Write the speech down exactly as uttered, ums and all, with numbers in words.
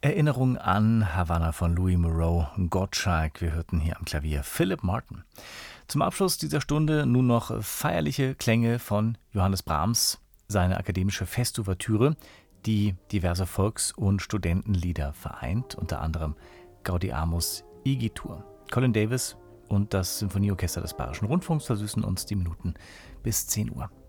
Erinnerung an Havanna von Louis Moreau, Gottschalk. Wir hörten hier am Klavier Philip Martin. Zum Abschluss dieser Stunde nun noch feierliche Klänge von Johannes Brahms, seine akademische Festouvertüre, die diverse Volks- und Studentenlieder vereint, unter anderem Gaudeamus Igitur. Colin Davis und das Symphonieorchester des Bayerischen Rundfunks versüßen uns die Minuten bis zehn Uhr.